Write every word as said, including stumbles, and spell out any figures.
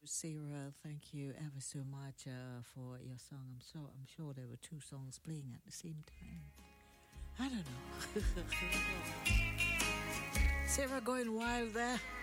Sarah. Thank you ever so much uh, for your song. I'm so I'm sure there were two songs playing at the same time. I don't know. Sarah going wild there.